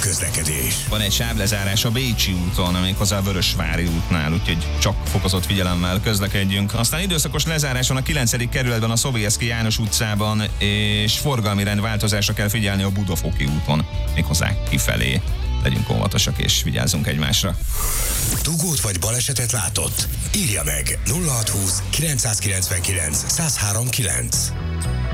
közlekedés. Van egy sávlezárás a Bécsi úton, méghozzá a Vörösvári útnál, úgyhogy csak fokozott figyelemmel közlekedjünk. Aztán időszakos lezárás van a 9. kerületben a Sobieski János utcában, és forgalmi rendváltozásra kell figyelni a Budafoki úton, méghozzá kifelé. Legyünk óvatosak és vigyázzunk egymásra. Dugót vagy balesetet látott? Írja meg 0620 999 1039.